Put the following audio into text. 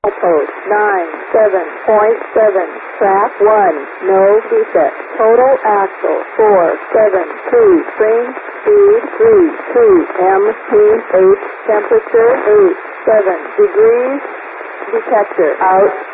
Post 97.7, track 1, no defect. Total axle 472, spring speed 32, MT8, temperature 87 degrees, detector out.